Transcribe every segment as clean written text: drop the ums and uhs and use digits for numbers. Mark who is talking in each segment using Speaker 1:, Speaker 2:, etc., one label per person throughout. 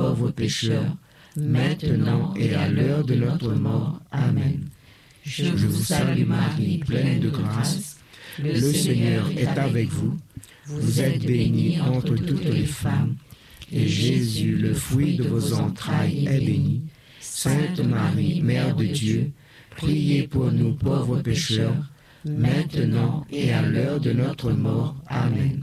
Speaker 1: pauvres pécheurs, maintenant et à l'heure de notre mort. Amen. Je vous salue Marie, pleine de grâce. Le Seigneur est avec vous. Vous êtes bénie entre toutes les femmes, et Jésus, le fruit de vos entrailles, est béni. Sainte Marie, Mère de Dieu, priez pour nous pauvres pécheurs, maintenant et à l'heure de notre mort. Amen.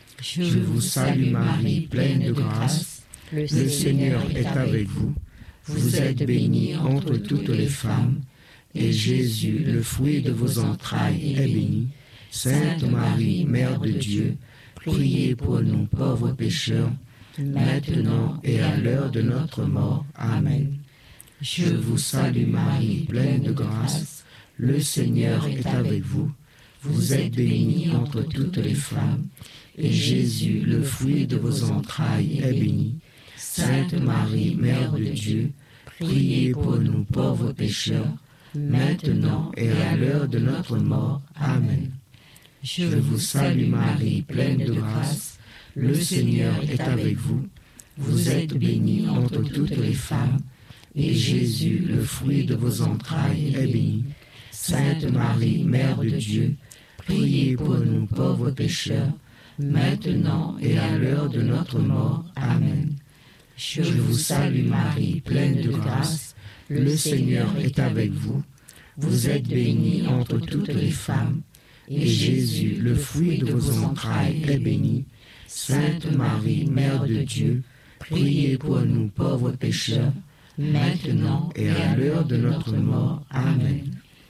Speaker 1: Je vous salue Marie, pleine de grâce. Le Seigneur est avec vous. Vous êtes bénie entre toutes les femmes, et Jésus, le fruit de vos entrailles, est béni. Sainte Marie, Mère de Dieu, priez pour nous pauvres pécheurs, maintenant et à l'heure de notre mort. Amen. Je vous salue Marie, pleine de grâce. Le Seigneur est avec vous. Vous êtes bénie entre toutes les femmes, et Jésus, le fruit de vos entrailles, est béni. Sainte Marie, Mère de Dieu, priez pour nous pauvres pécheurs, maintenant et à l'heure de notre mort. Amen. Je vous salue Marie, pleine de grâce. Le Seigneur est avec vous. Vous êtes bénie entre toutes les femmes, et Jésus, le fruit de vos entrailles, est béni. Sainte Marie, Mère de Dieu, priez pour nous pauvres pécheurs, maintenant et à l'heure de notre mort. Amen. Je vous salue Marie, pleine de grâce. Le Seigneur est avec vous. Vous êtes bénie entre toutes les femmes, et Jésus, le fruit de vos entrailles, est béni. Sainte Marie, Mère de Dieu, priez pour nous pauvres pécheurs, maintenant et à l'heure de notre mort. Amen.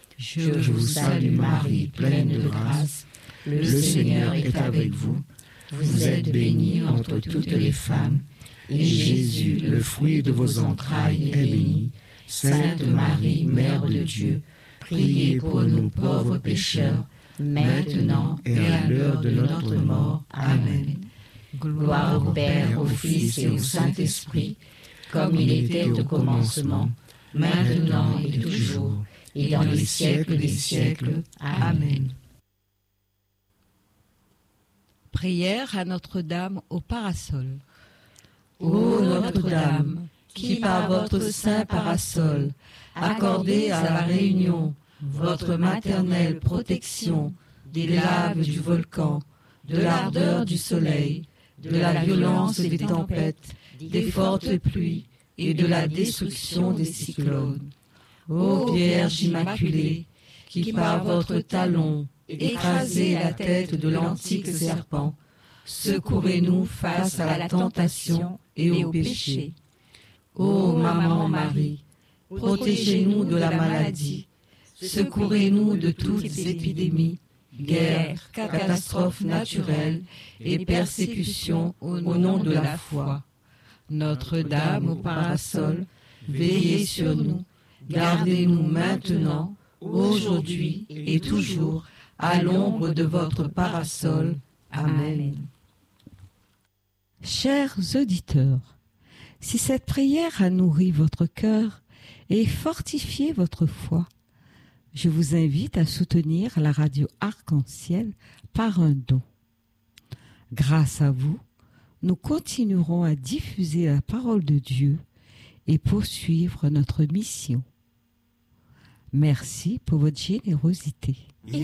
Speaker 1: Je vous salue Marie, pleine de grâce. Le Seigneur est avec vous. Vous êtes bénie entre toutes les femmes, et Jésus, le fruit de vos entrailles, est béni. Sainte Marie, Mère de Dieu, priez pour nous pauvres pécheurs, maintenant et à l'heure de notre mort. Amen. Gloire au Père, au Fils et au Saint-Esprit, comme il était au commencement, maintenant et toujours, et dans les siècles des siècles. Amen.
Speaker 2: Prière à Notre-Dame au parasol.
Speaker 3: Ô Notre-Dame, qui par votre saint parasol accordez à la Réunion votre maternelle protection des laves du volcan, de l'ardeur du soleil, de la violence des tempêtes, des fortes pluies et de la destruction des cyclones. Ô Vierge Immaculée, qui par votre talon écrasez la tête de l'antique serpent, secourez-nous face à la tentation et au péché. Ô Maman Marie, protégez-nous de la maladie, secourez-nous de toutes épidémies, guerres, catastrophes naturelles et persécutions au nom de la foi. Notre-Dame au parasol, veillez sur nous, gardez-nous maintenant, aujourd'hui et toujours, à l'ombre de votre parasol. Amen.
Speaker 2: Chers auditeurs, si cette prière a nourri votre cœur et fortifié votre foi, je vous invite à soutenir la radio Arc-en-Ciel par un don. Grâce à vous, nous continuerons à diffuser la parole de Dieu et poursuivre notre mission. Merci pour votre générosité.